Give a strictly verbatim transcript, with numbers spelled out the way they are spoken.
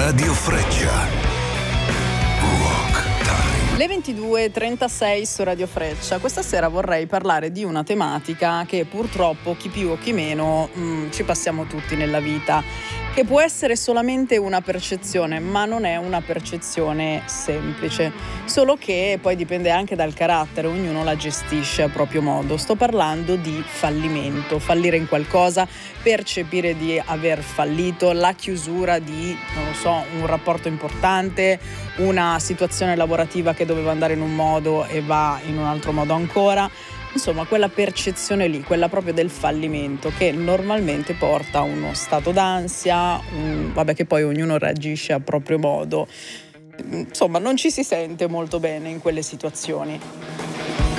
Radio Freccia. Rock Time. Le ventidue e trentasei su Radio Freccia. Questa sera vorrei parlare di una tematica che purtroppo chi più o chi meno mh, ci passiamo tutti nella vita, che può essere solamente una percezione, ma non è una percezione semplice, solo che poi dipende anche dal carattere, ognuno la gestisce a proprio modo. Sto parlando di fallimento, fallire in qualcosa, percepire di aver fallito, la chiusura di, non lo so, un rapporto importante, una situazione lavorativa che doveva andare in un modo e va in un altro modo ancora. Insomma, quella percezione lì, quella proprio del fallimento, che normalmente porta a uno stato d'ansia, un, vabbè, che poi ognuno reagisce a proprio modo. Insomma, non ci si sente molto bene in quelle situazioni.